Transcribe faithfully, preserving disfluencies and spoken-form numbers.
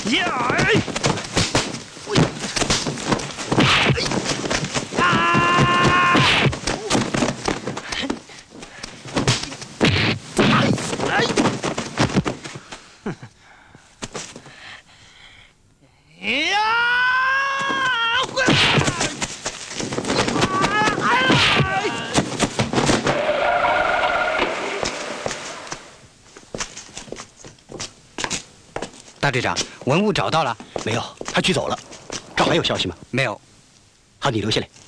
呀！哎！喂！哎！啊！哎！哎！呀！回来！ 大队长，文物找到了没有？他去走了。这还有消息吗？ 没有。 好，你留下来。